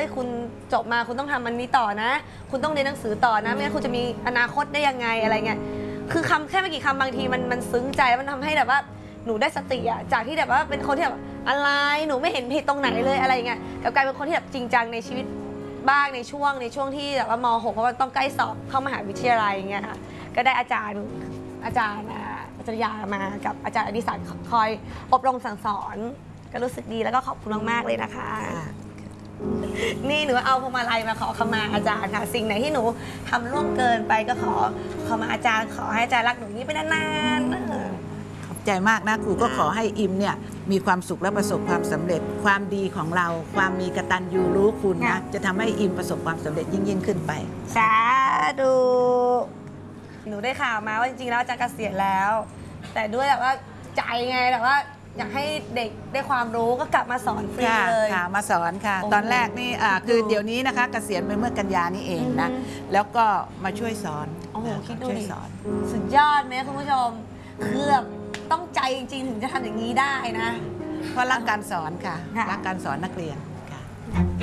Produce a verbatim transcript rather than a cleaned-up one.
ยคุณจบมาคุณต้องทำอันนี้ต่อนะคุณต้องเรียนหนังสือต่อนะไม่งั้นคุณจะมีอนาคตได้ยังไงอะไรเงี้ยคือคำแค่ไม่กี่คำบางทีมันมันซึ้งใจมันทำให้แบบว่าหนูได้สติอะจากที่แบบว่าเป็นคนที่แบบอะไรหนูไม่เห็นผิดตรงไหนเลยอะไรเงี้ยกลับกลายเป็นคนที่แบบจริงจังในชีวิตบ้างในช่วงในช่วงที่แบบว่ามหกเพราะว่าต้องใกล้สอบเข้ามหาวิทยาลัยอย่างเงี้ยค่ะก็ได้อาจารย์อาจารย์อาจารย์ยามากับอาจารย์อดิศักดิ์คอยอบรมสั่งสอนก็รู้สึกดีแล้วก็ขอบคุณมากๆเลยนะคะนี่หนูเอาพวงมาลัยมาขอขมาอาจารย์ค่ะสิ่งไหนที่หนูทำล่วงเกินไปก็ขอขอมาอาจารย์ขอให้อาจารย์รักหนูนี้ไปนานๆขอบใจมากนะครูก็ขอให้อิมเนี่ยมีความสุขและประสบความสำเร็จความดีของเราความมีกตัญญูรู้คุณนะจะทำให้อิมประสบความสำเร็จยิ่งยิ่งขึ้นไปสาธุหนูได้ข่าวมาว่าจริงๆแล้วอาจารย์เกษียณแล้วแต่ด้วยแบบว่าใจไงแบบว่าอยากให้เด็กได้ความรู้ก็กลับมาสอนฟรีเลยค่ะมาสอนค่ะตอนแรกนี่คือเดี๋ยวนี้นะคะเกษียณไปเมื่อกันยานี้เองนะแล้วก็มาช่วยสอนโอ้โหคิดดูดิสอนสุดยอดไหมคุณผู้ชมคือแบบต้องใจจริงๆถึงจะทำอย่างนี้ได้นะเพราะรักการสอนค่ะรักการสอนนักเรียนค่ะ